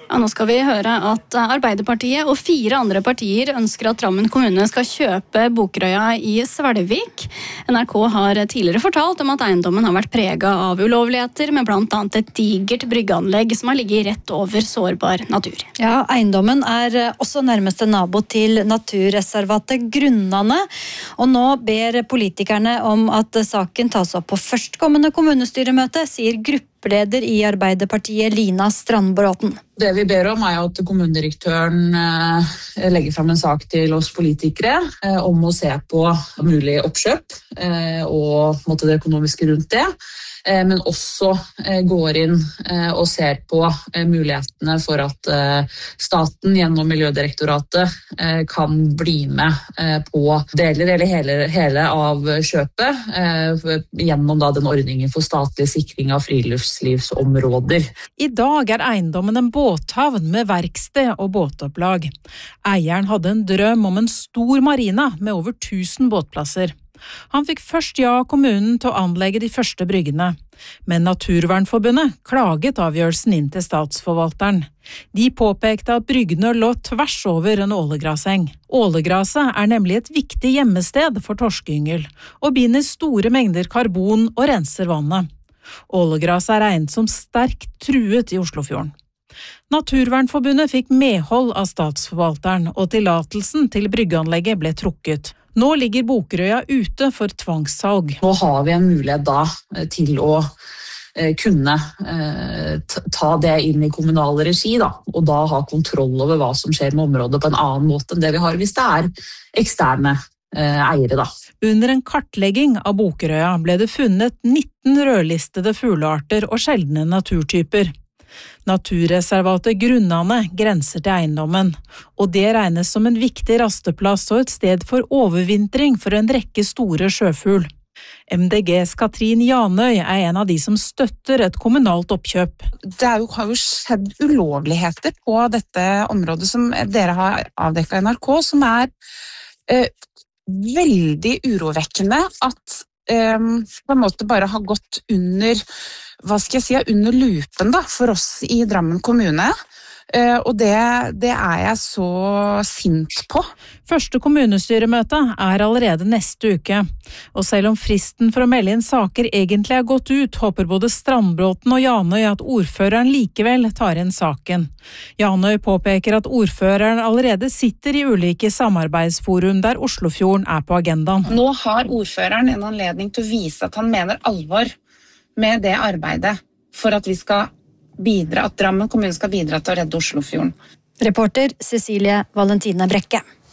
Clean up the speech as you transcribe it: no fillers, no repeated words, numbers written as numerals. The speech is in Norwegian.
Ja, nå skal vi høre at Arbeiderpartiet og 4 andre partier ønsker at Drammen kommune skal kjøpe Bokerøya i Svelvik. NRK har tidligere fortalt om at eiendommen har vært preget av ulovligheter, med blant annet et digert bryggeanlegg som har ligget rett over sårbar natur. Ja, eiendommen er også nærmeste nabo til naturreservatet Grunnane, og nå ber politikerne om at saken tas opp på førstkommende kommunestyremøte, sier gruppeleder i Arbeiderpartiet Lina Strandbråten. Det vi ber om er at kommunedirektøren legger frem en sak til oss politikere om å se på mulig oppkjøp og det økonomiske rundt det, men også går inn og ser på mulighetene for at staten gjennom Miljødirektoratet kan bli med på deler eller hele av kjøpet gjennom den ordningen for statlig sikring av friluftslivsområder. I dag er eiendommen en båthavn med verksted og båtopplag. Eieren hadde en drøm om en stor marina med over 1000 båtplasser. Han fikk først ja av kommunen til å anlegge de første bryggene, men Naturvernforbundet klaget avgjørelsen inn til statsforvalteren. De påpekte at bryggene lå tvers over en ålegraseng. Ålegraset er nemlig et viktig gjemmested for torskeyngel, og binder store mengder karbon og renser vannet. Ålegraset er regnet som sterkt truet i Oslofjorden. Naturvernforbundet fikk medhold av statsforvalteren, og tillatelsen til bryggeanlegget ble trukket. Nå ligger Bokerøya ute for tvangssalg. Nå har vi en mulighet til å kunne ta det inn i kommunal regi, og da ha kontroll over hva som skjer med området på en annen måte enn det vi har hvis det er eksterne eiere. Under en kartlegging av Bokerøya ble det funnet 19 rødlistede fuglearter og sjeldne naturtyper. Naturreservatet Grunnane grenser til eiendommen, og det regnes som en viktig rasteplass og et sted for overvintring for en rekke store sjøfugl. MDGs Katrin Janøy er en av de som støtter et kommunalt oppkjøp. Det har jo skjedd ulovligheter på dette området som dere har avdekket i NRK, som er veldig urovekkende at på en måte bare har gått under under lupen for oss i Drammen kommune, og det er jeg så sint på. Første kommunestyremøte er allerede neste uke, og selv om fristen for å melde inn saker egentlig er gått ut, håper både Strandbråten og Janøy at ordføreren likevel tar inn saken. Janøy påpeker at ordføreren allerede sitter i ulike samarbeidsforum der Oslofjorden er på agendaen. Nå har ordføreren en anledning til å vise at han mener alvor med det arbeidet for at vi skal bidra, at Drammen kommune skal bidra til å redde Oslofjorden. Reporter Cecilie Valentine Brekke.